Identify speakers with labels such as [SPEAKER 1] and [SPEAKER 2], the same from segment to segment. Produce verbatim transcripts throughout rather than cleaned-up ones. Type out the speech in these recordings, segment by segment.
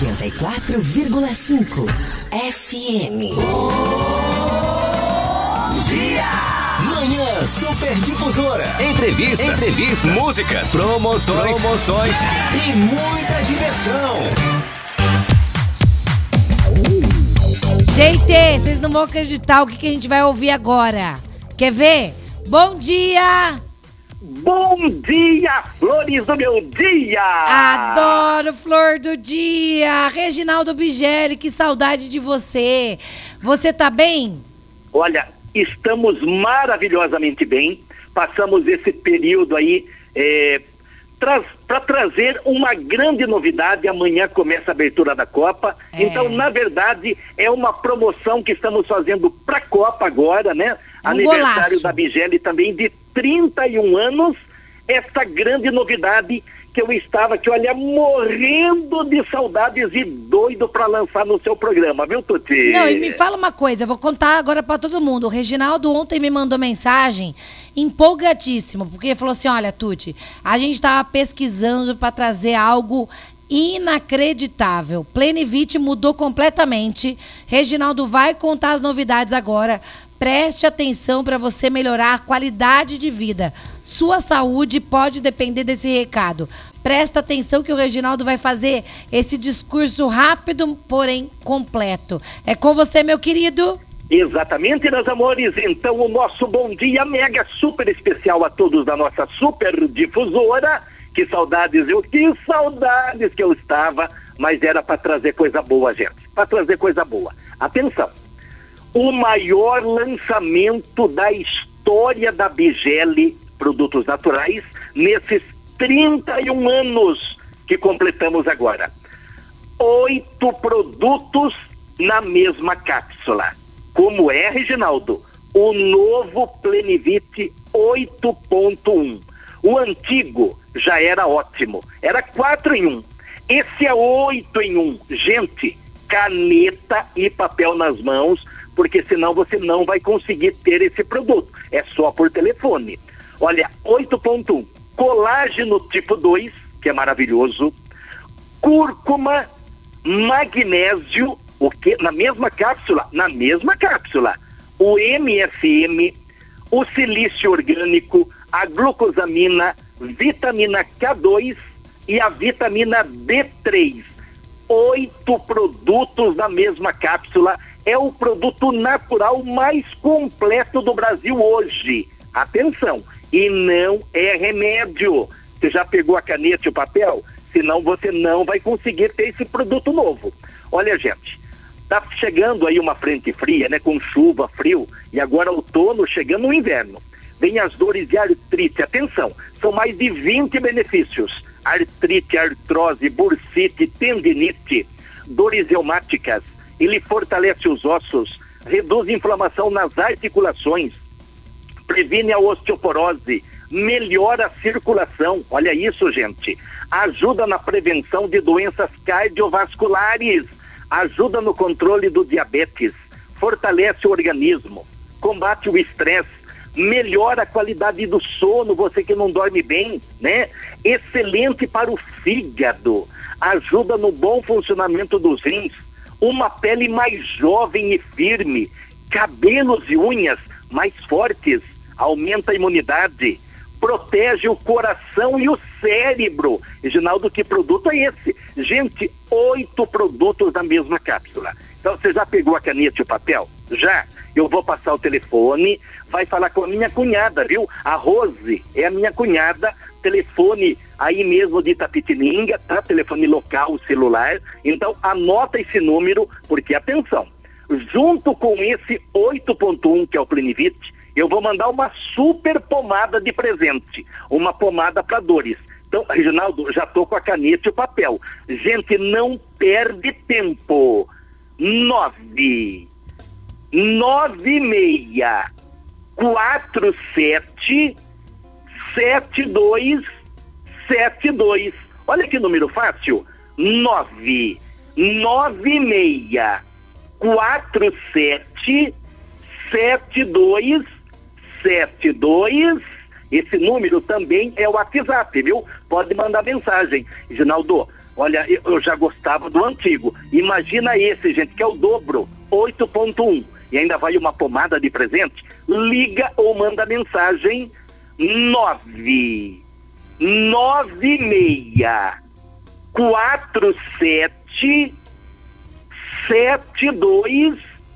[SPEAKER 1] noventa e quatro vírgula cinco F M.
[SPEAKER 2] Bom dia! Manhã Super Difusora. Entrevistas, Entrevistas, músicas, promoções, promoções e muita diversão.
[SPEAKER 3] Gente, vocês não vão acreditar o que, que a gente vai ouvir agora. Quer ver? Bom dia!
[SPEAKER 4] Bom dia, flores do meu dia!
[SPEAKER 3] Adoro flor do dia! Reginaldo Bigelli, que saudade de você! Você tá bem?
[SPEAKER 4] Olha, estamos maravilhosamente bem. Passamos esse período aí é, tra- para trazer uma grande novidade. Amanhã começa a abertura da Copa. É. Então, na verdade, é uma promoção que estamos fazendo para a Copa agora, né? Um aniversário golaço da Bigelli também de trinta e um anos, essa grande novidade que eu estava aqui, olha, morrendo de saudades e doido para lançar no seu programa, viu, Tuti?
[SPEAKER 3] Não, e me fala uma coisa, eu vou contar agora para todo mundo. O Reginaldo ontem me mandou mensagem empolgadíssimo, porque ele falou assim, olha, Tuti, a gente estava pesquisando para trazer algo inacreditável. Plenivite mudou completamente. Reginaldo vai contar as novidades agora. Preste atenção para você melhorar a qualidade de vida. Sua saúde pode depender desse recado. Presta atenção que o Reginaldo vai fazer esse discurso rápido, porém completo. É com você, meu querido.
[SPEAKER 4] Exatamente, meus amores. Então, o nosso bom dia mega super especial a todos da nossa super difusora. Que saudades, eu que saudades que eu estava, mas era para trazer coisa boa, gente. Para trazer coisa boa. Atenção. O maior lançamento da história da Bigelli Produtos Naturais nesses trinta e um anos que completamos agora. Oito produtos na mesma cápsula. Como é, Reginaldo? O novo Plenivite oito ponto um. O antigo já era ótimo. Era quatro em um. Esse é oito em um. Gente, caneta e papel nas mãos, porque senão você não vai conseguir ter esse produto. É só por telefone. Olha, oito ponto um. Colágeno tipo dois, que é maravilhoso. Cúrcuma, magnésio, o que? Na mesma cápsula? Na mesma cápsula. O M S M, o silício orgânico, a glucosamina, vitamina K dois e a vitamina D três. Oito produtos na mesma cápsula. É o produto natural mais completo do Brasil hoje. Atenção, e não é remédio. Você já pegou a caneta e o papel? Senão você não vai conseguir ter esse produto novo. Olha, gente, tá chegando aí uma frente fria, né? Com chuva, frio, e agora outono chegando o inverno. Vem as dores de artrite. Atenção, são mais de vinte benefícios. Artrite, artrose, bursite, tendinite, dores reumáticas. Ele fortalece os ossos, reduz inflamação nas articulações, previne a osteoporose, melhora a circulação. Olha isso, gente. Ajuda na prevenção de doenças cardiovasculares, ajuda no controle do diabetes, fortalece o organismo, combate o estresse, melhora a qualidade do sono, você que não dorme bem, né? Excelente para o fígado, ajuda no bom funcionamento dos rins, uma pele mais jovem e firme, cabelos e unhas mais fortes, aumenta a imunidade, protege o coração e o cérebro. Reginaldo, que produto é esse? Gente, oito produtos na mesma cápsula. Então, você já pegou a caneta e o papel? Já? Eu vou passar o telefone, vai falar com a minha cunhada, viu? A Rose é a minha cunhada, telefone aí mesmo de Itapetininga, tá? Telefone local, celular. Então, anota esse número, porque, atenção, junto com esse oito ponto um, que é o Plenivite, eu vou mandar uma super pomada de presente, uma pomada para dores. Então, Reginaldo, já tô com a caneta e o papel. Gente, não perde tempo. Nove, nove meia, quatro sete, sete dois, sete dois. Olha que número fácil. Nove, nove meia, quatro sete, sete dois, sete dois. Esse número também é o WhatsApp, viu? Pode mandar mensagem. Reginaldo, Olha, eu, eu já gostava do antigo. Imagina esse, gente, que é o dobro, oito ponto um. E ainda vai uma pomada de presente. Liga ou manda mensagem nove nove seis quatro sete sete dois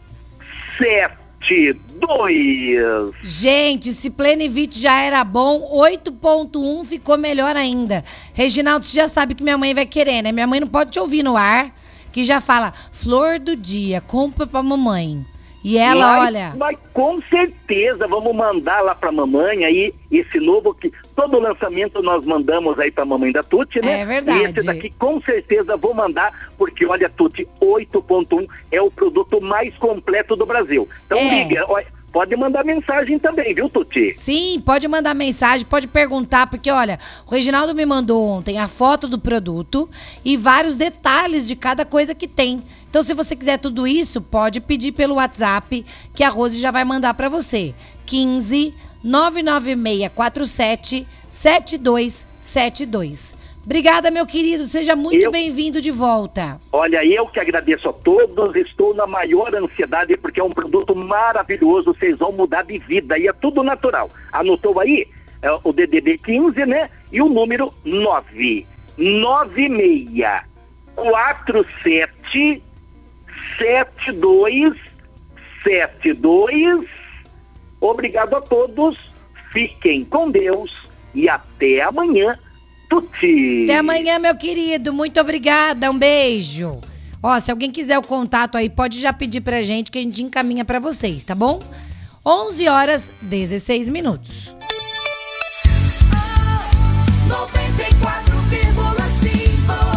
[SPEAKER 4] sete dois.
[SPEAKER 3] Gente, se Plenivit já era bom, oito ponto um ficou melhor ainda. Reginaldo, você já sabe que minha mãe vai querer, né? Minha mãe não pode te ouvir no ar, que já fala, flor do dia, compra pra mamãe. E ela,
[SPEAKER 4] mas,
[SPEAKER 3] olha...
[SPEAKER 4] Mas com certeza vamos mandar lá pra mamãe aí, esse novo que... Todo lançamento nós mandamos aí pra mamãe da Tuti, né?
[SPEAKER 3] É verdade.
[SPEAKER 4] E esse daqui com certeza vou mandar, porque olha, Tuti, oito ponto um é o produto mais completo do Brasil. Então
[SPEAKER 3] é.
[SPEAKER 4] liga, olha, pode mandar mensagem também, viu, Tuti?
[SPEAKER 3] Sim, pode mandar mensagem, pode perguntar, porque olha, o Reginaldo me mandou ontem a foto do produto e vários detalhes de cada coisa que tem. Então, se você quiser tudo isso, pode pedir pelo WhatsApp, que a Rose já vai mandar pra você. quinze, nove nove seis quatro sete, sete dois sete dois. Obrigada, meu querido. Seja muito
[SPEAKER 4] eu...
[SPEAKER 3] bem-vindo de volta.
[SPEAKER 4] Olha, eu que agradeço a todos. Estou na maior ansiedade, porque é um produto maravilhoso. Vocês vão mudar de vida e é tudo natural. Anotou aí? É o D D D quinze, né? E o número nove nove seis quatro sete sete dois sete dois. Obrigado a todos, fiquem com Deus e até amanhã, Tuti.
[SPEAKER 3] Até amanhã, meu querido, muito obrigada, um beijo. Ó, se alguém quiser o contato aí, pode já pedir pra gente que a gente encaminha pra vocês, tá bom? onze horas, dezesseis minutos.
[SPEAKER 5] noventa e quatro vírgula cinco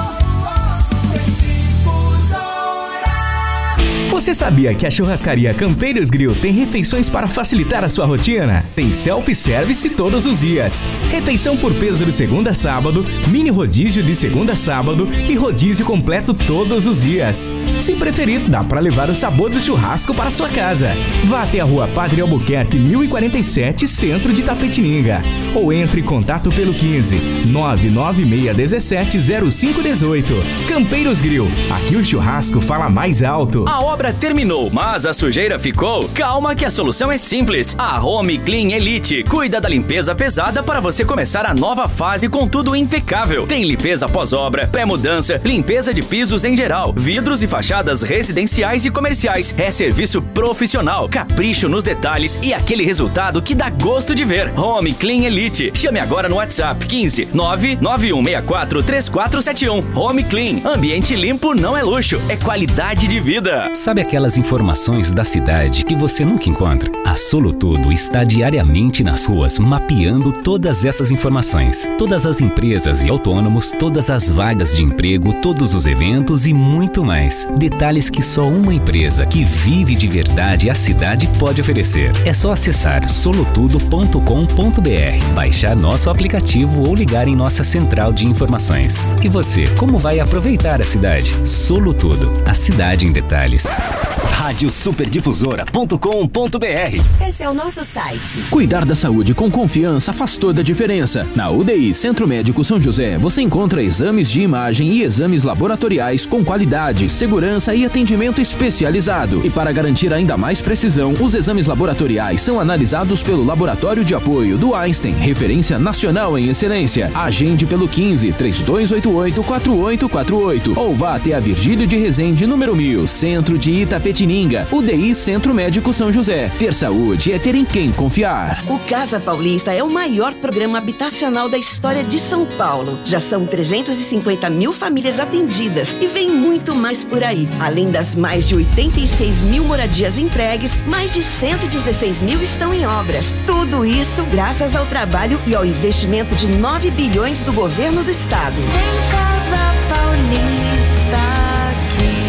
[SPEAKER 2] Você sabia que a churrascaria Campeiros Grill tem refeições para facilitar a sua rotina? Tem self-service todos os dias. Refeição por peso de segunda a sábado, mini rodízio de segunda a sábado e rodízio completo todos os dias. Se preferir, dá para levar o sabor do churrasco para sua casa. Vá até a Rua Padre Albuquerque mil e quarenta e sete, centro de Itapetininga. Ou entre em contato pelo quinze, nove nove seis um sete, zero cinco um oito. Campeiros Grill, aqui o churrasco fala mais alto.
[SPEAKER 6] A obra terminou, mas a sujeira ficou? Calma que a solução é simples. A Home Clean Elite cuida da limpeza pesada para você começar a nova fase com tudo impecável. Tem limpeza pós-obra, pré-mudança, limpeza de pisos em geral, vidros e fachadas residenciais e comerciais. É serviço profissional, capricho nos detalhes e aquele resultado que dá gosto de ver. Home Clean Elite. Chame agora no WhatsApp quinze, nove nove um seis quatro, três quatro sete um. Home Clean. Ambiente limpo não é luxo, é qualidade de vida.
[SPEAKER 7] Sabe aquelas informações da cidade que você nunca encontra? A Solutudo está diariamente nas ruas mapeando todas essas informações. Todas as empresas e autônomos, todas as vagas de emprego, todos os eventos e muito mais. Detalhes que só uma empresa que vive de verdade a cidade pode oferecer. É só acessar solutudo ponto com ponto br, baixar nosso aplicativo ou ligar em nossa central de informações. E você, como vai aproveitar a cidade? Solutudo, a cidade em detalhes.
[SPEAKER 2] rádio superdifusora ponto com ponto br.
[SPEAKER 1] Esse é o nosso site.
[SPEAKER 8] Cuidar da saúde com confiança faz toda a diferença. Na U D I Centro Médico São José, você encontra exames de imagem e exames laboratoriais com qualidade, segurança e atendimento especializado. E para garantir ainda mais precisão, os exames laboratoriais são analisados pelo Laboratório de Apoio do Einstein, referência nacional em excelência. Agende pelo quinze, três dois oito oito, quatro oito quatro oito ou vá até a Virgílio de Resende, número mil, Centro de Itapetininga. U D I Centro Médico São José. Ter saúde é ter em quem confiar.
[SPEAKER 9] O Casa Paulista é o maior programa habitacional da história de São Paulo. Já são trezentas e cinquenta mil famílias atendidas e vem muito mais por aí. Além das mais de oitenta e seis mil moradias entregues, mais de cento e dezesseis mil estão em obras. Tudo isso graças ao trabalho e ao investimento de nove bilhões do governo do estado.
[SPEAKER 5] Em Casa Paulista aqui.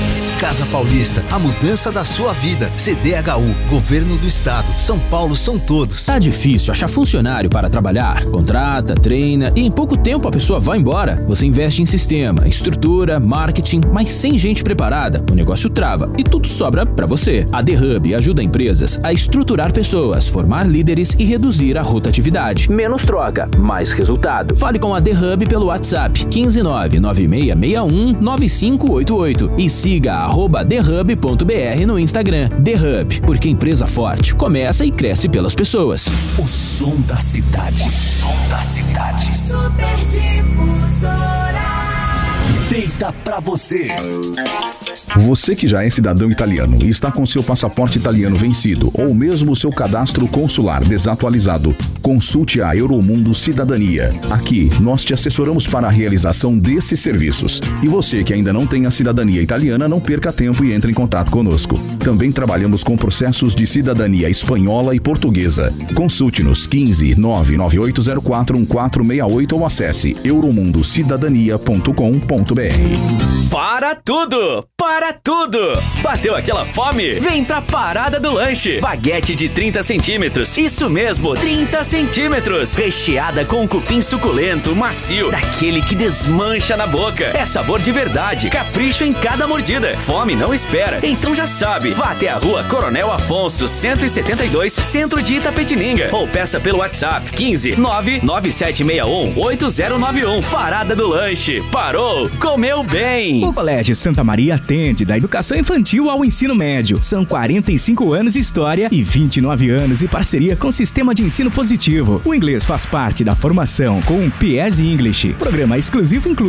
[SPEAKER 10] Casa Paulista, a mudança da sua vida. C D H U, Governo do Estado. São Paulo são todos.
[SPEAKER 8] Tá difícil achar funcionário para trabalhar? Contrata, treina e em pouco tempo a pessoa vai embora. Você investe em sistema, estrutura, marketing, mas sem gente preparada, o negócio trava e tudo sobra para você. A The Hub ajuda empresas a estruturar pessoas, formar líderes e reduzir a rotatividade. Menos troca, mais resultado. Fale com a The Hub pelo WhatsApp quinze nove nove seis seis um nove cinco oito oito e siga arroba thehub ponto br no Instagram. The Hub, porque empresa forte começa e cresce pelas pessoas.
[SPEAKER 11] O som da cidade. O som da cidade.
[SPEAKER 5] Super Difusora.
[SPEAKER 11] Feita pra você.
[SPEAKER 12] Você que já é cidadão italiano e está com seu passaporte italiano vencido ou mesmo seu cadastro consular desatualizado, consulte a Euromundo Cidadania. Aqui, nós te assessoramos para a realização desses serviços. E você que ainda não tem a cidadania italiana, não perca tempo e entre em contato conosco. Também trabalhamos com processos de cidadania espanhola e portuguesa. Consulte-nos quinze nove nove oito zero quatro um quatro seis oito ou acesse euromundo cidadania ponto com ponto br.
[SPEAKER 6] Para tudo! Para tudo! Bateu aquela fome? Vem pra Parada do Lanche. Baguete de trinta centímetros. Isso mesmo, trinta centímetros. Recheada com cupim suculento, macio, daquele que desmancha na boca. É sabor de verdade, capricho em cada mordida. Fome não espera. Então já sabe, vá até a Rua Coronel Afonso, cento e setenta e dois, centro de Itapetininga. Ou peça pelo WhatsApp quinze nove nove sete seis um oito zero nove um. Parada do Lanche. Parou, comeu bem.
[SPEAKER 2] O Colégio Santa Maria atende da educação infantil ao ensino médio. São quarenta e cinco anos de história e vinte e nove anos de parceria com o sistema de ensino positivo. O inglês faz parte da formação com o P S English. Programa exclusivo inclui